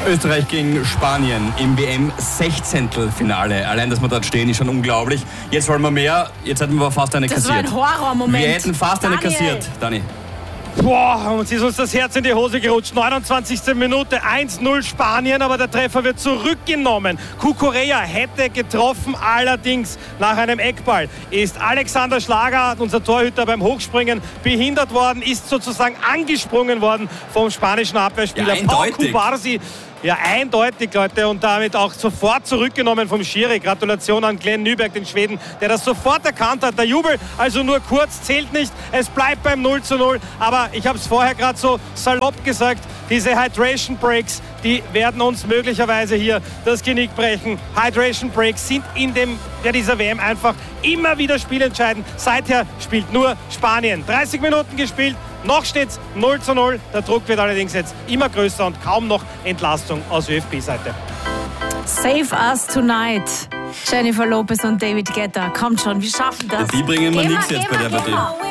Österreich gegen Spanien im WM-16-Finale. Allein, dass wir dort stehen, ist schon unglaublich. Jetzt wollen wir mehr. Jetzt hätten wir fast eine kassiert. Das war ein Horrormoment. Wir hätten fast eine kassiert, Dani. Boah, uns ist das Herz in die Hose gerutscht. 29. Minute, 1-0 Spanien, aber der Treffer wird zurückgenommen. Cucurella hätte getroffen, allerdings nach einem Eckball ist Alexander Schlager, unser Torhüter, beim Hochspringen behindert worden, ist sozusagen angesprungen worden vom spanischen Abwehrspieler Pau Cubarsí. Ja, eindeutig, Leute, und damit auch sofort zurückgenommen vom Schiri. Gratulation an Glenn Nyberg, den Schweden, der das sofort erkannt hat. Der Jubel, also nur kurz, zählt nicht. Es bleibt beim 0:0. Aber ich habe es vorher gerade so salopp gesagt, diese Hydration Breaks, die werden uns möglicherweise hier das Genick brechen. Hydration Breaks sind in dieser WM einfach immer wieder spielentscheidend. Seither spielt nur Spanien. 30 Minuten gespielt. Noch steht's 0:0. Der Druck wird allerdings jetzt immer größer und kaum noch Entlastung aus ÖFB-Seite. Save us tonight. Jennifer Lopez und David Guetta. Kommt schon, wir schaffen das. Die bringen mir nichts jetzt bei der Partie.